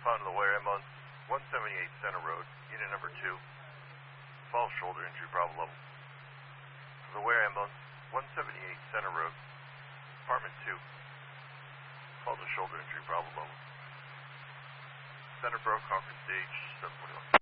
respond to the wire ambulance, 178 Center Road, unit number 2. False shoulder injury, Bravo level. For the wire ambulance, 178 Center Road, apartment 2. False shoulder injury, Bravo level. Center broke, conference stage 741.